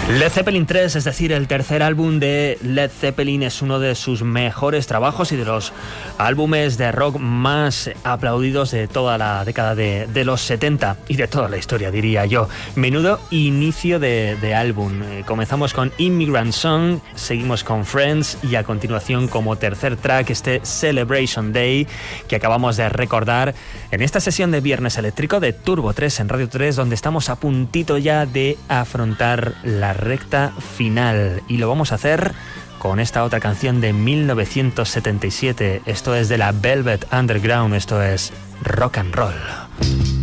Led Zeppelin 3, es decir, el tercer álbum de Led Zeppelin, es uno de sus mejores trabajos y de los álbumes de rock más aplaudidos de toda la década de los 70 y de toda la historia, diría yo. Menudo inicio de álbum. Comenzamos con Immigrant Song, seguimos con Friends y a continuación como tercer track este Celebration Day que acabamos de recordar en esta sesión de Viernes Eléctrico de Turbo 3 en Radio 3, donde estamos a puntito ya de afrontar la recta final y lo vamos a hacer con esta otra canción de 1977. Esto es de la Velvet Underground, esto es Rock and Roll.